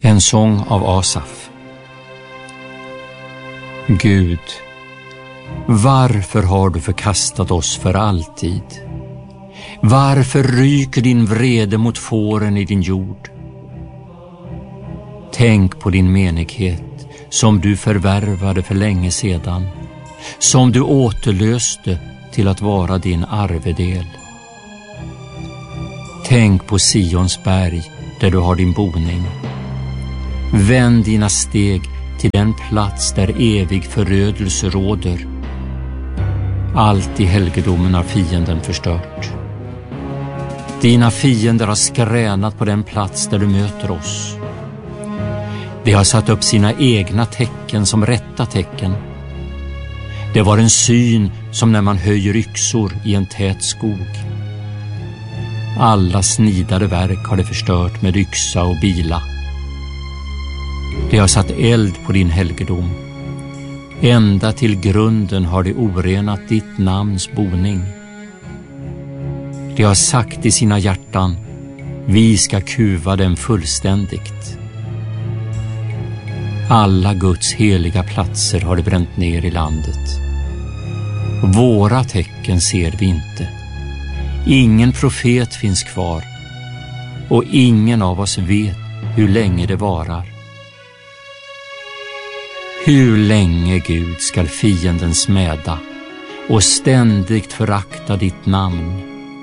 En sång av Asaf. Gud, varför har du förkastat oss för alltid? Varför ryker din vrede mot fåren i din jord? Tänk på din menighet som du förvärvade för länge sedan, som du återlöste till att vara din arvedel. Tänk på Sions berg där du har din boning. Vänd dina steg till den plats där evig förödelse råder. Allt i helgedomen har fienden förstört. Dina fiender har skränat på den plats där du möter oss. De har satt upp sina egna tecken som rätta tecken. Det var en syn som när man höjer yxor i en tät skog. Alla snidade verk har de förstört med yxa och bila. De har satt eld på din helgedom. Ända till grunden har de orenat ditt namns boning. De har sagt i sina hjärtan, vi ska kuva dem fullständigt. Alla Guds heliga platser har de bränt ner i landet. Våra tecken ser vi inte. Ingen profet finns kvar och ingen av oss vet hur länge det varar. Hur länge, Gud, skall fienden smäda och ständigt förakta ditt namn?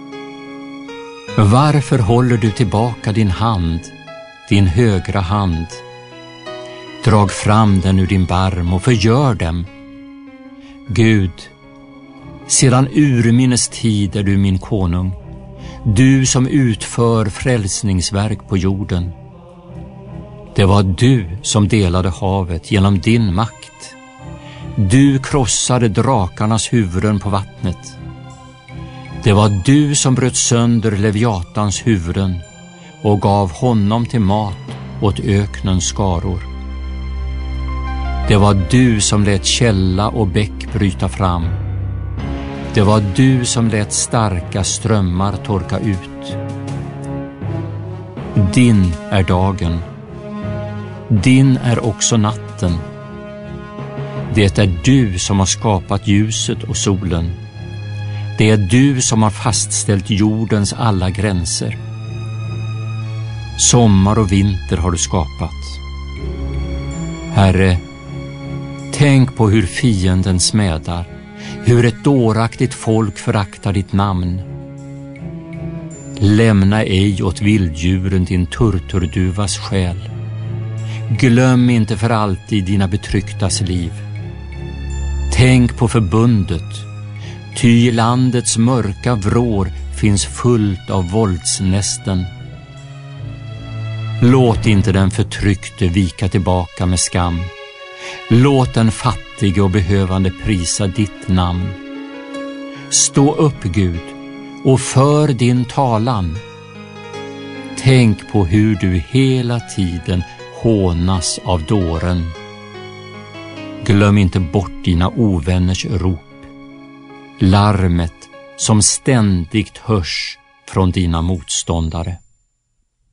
Varför håller du tillbaka din hand, din högra hand? Drag fram den ur din barm och förgör dem. Gud, sedan urminnes tid är du min konung, du som utför frälsningsverk på jorden. Det var du som delade havet genom din makt. Du krossade drakarnas huvuden på vattnet. Det var du som bröt sönder Leviatans huvuden och gav honom till mat åt öknens skaror. Det var du som lät källa och bäck bryta fram. Det var du som lät starka strömmar torka ut. Din är dagen. Din är också natten. Det är du som har skapat ljuset och solen. Det är du som har fastställt jordens alla gränser. Sommar och vinter har du skapat. Herre, tänk på hur fienden smädar, hur ett dåraktigt folk föraktar ditt namn. Lämna ej åt vilddjuren din turturduvas själ. Glöm inte för alltid dina betrycktas liv. Tänk på förbundet, ty i landets mörka vrår finns fullt av våldsnästen. Låt inte den förtryckte vika tillbaka med skam. Låt den fattige och behövande prisa ditt namn. Stå upp, Gud, och för din talan. Tänk på hur du hela tiden hånas av dåren. Glöm inte bort dina ovänners rop, larmet som ständigt hörs från dina motståndare.